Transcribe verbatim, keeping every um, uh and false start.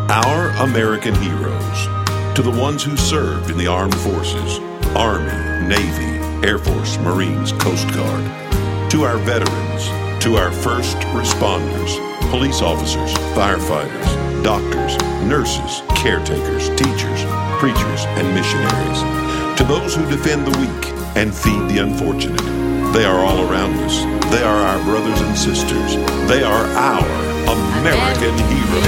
Our American heroes. To the ones who served in the armed forces, Army, Navy, Air Force, Marines, Coast Guard. To our veterans, to our first responders, police officers, firefighters, doctors, nurses, caretakers, teachers, preachers, and missionaries. To those who defend the weak and feed the unfortunate. They are all around us. They are our brothers and sisters. They are our American heroes.